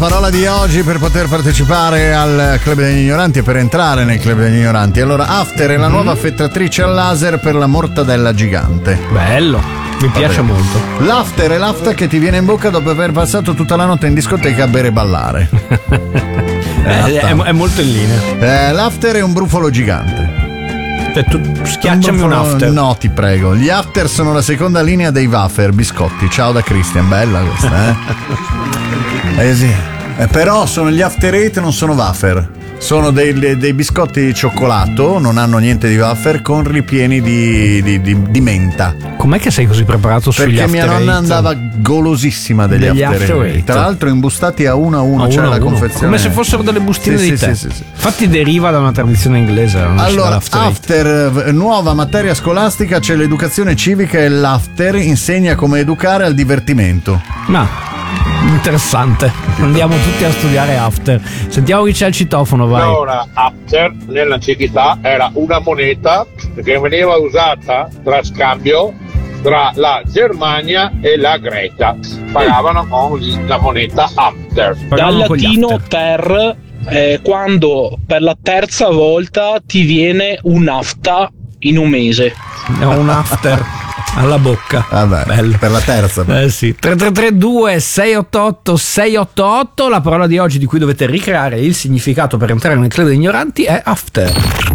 Parola di oggi per poter partecipare al Club degli Ignoranti e per entrare nel Club degli Ignoranti. Allora, After è la nuova affettatrice al laser per la mortadella gigante. Bello, mi piace molto. L'After è l'after che ti viene in bocca dopo aver passato tutta la notte in discoteca a bere e ballare. È molto in linea. L'After è un brufolo gigante. Tu schiacciami un after. No, ti prego. Gli after sono la seconda linea dei wafer, biscotti. Ciao da Christian, bella questa, sì. Però sono gli after eight, non sono wafer. Sono dei biscotti di cioccolato, non hanno niente di wafer, con ripieni di menta. Com'è che sei così preparato sugli Perché after mia nonna eight? andava golosissima degli after eight. Tra l'altro imbustati a uno, cioè la confezione. Come se fossero delle bustine di tè. Sì. Infatti deriva da una tradizione inglese. Allora, after, nuova materia scolastica, c'è l'educazione civica e l'after insegna come educare al divertimento. Interessante. Andiamo tutti a studiare after. Sentiamo chi c'è al citofono, vai. Allora, after nell'antichità era una moneta che veniva usata tra scambio tra la Germania e la Grecia. Pagavano con la moneta after. Dal latino per quando per la terza volta ti viene un'afta in un mese. Un after alla bocca. Vabbè, bello. Per la terza. Sì. 3332 688 688. La parola di oggi di cui dovete ricreare il significato per entrare nel club degli ignoranti è after.